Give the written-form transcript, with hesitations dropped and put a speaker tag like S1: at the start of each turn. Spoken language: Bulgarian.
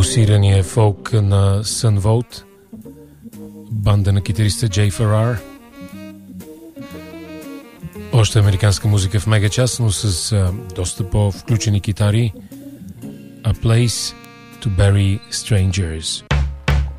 S1: Пулсирания фолк на Sun Volt, банда на китариста Джей Феррар. Още американска музика в мегачас, но с доста по-включени китари. A Place to Bury Strangers.